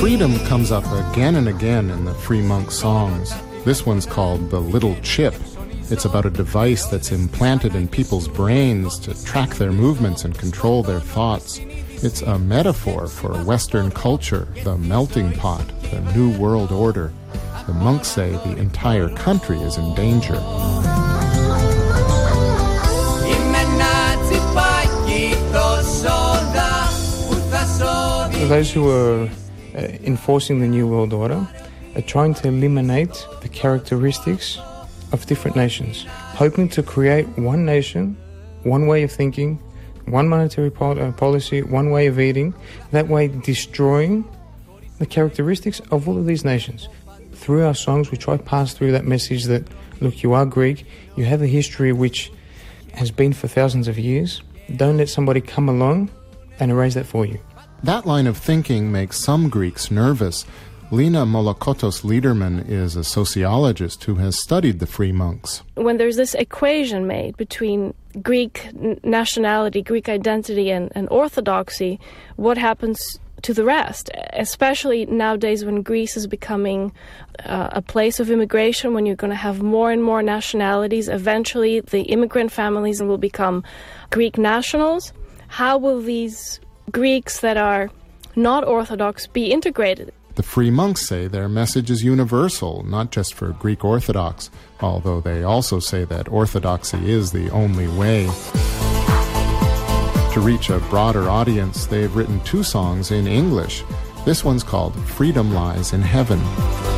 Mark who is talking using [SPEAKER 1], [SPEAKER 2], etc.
[SPEAKER 1] Freedom comes up again and again in the Free Monk songs. This one's called The Little Chip. It's about a device that's implanted in people's brains to track their movements and control their thoughts. It's a metaphor for Western culture, the melting pot, the New World Order. The monks say the entire country is in danger.
[SPEAKER 2] Those who are enforcing the New World Order are trying to eliminate the characteristics of different nations, hoping to create one nation, one way of thinking, one monetary policy, one way of eating, that way destroying the characteristics of all of these nations. Through our songs, we try to pass through that message that, look, you are Greek, you have a history which has been for thousands of years. Don't let somebody come along and erase that for you.
[SPEAKER 1] That line of thinking makes some Greeks nervous. Lina Molokotos-Liederman is a sociologist who has studied the Free Monks.
[SPEAKER 3] When there's this equation made between Greek nationality, Greek identity, and orthodoxy, what happens to the rest? Especially nowadays when Greece is becoming a place of immigration, when you're going to have more and more nationalities. Eventually, the immigrant families will become Greek nationals. How will these Greeks that are not Orthodox be integrated?
[SPEAKER 1] The Free Monks say their message is universal, not just for Greek Orthodox, although they also say that Orthodoxy is the only way. To reach a broader audience, they've written 2 songs in English. This one's called Freedom Lies in Heaven.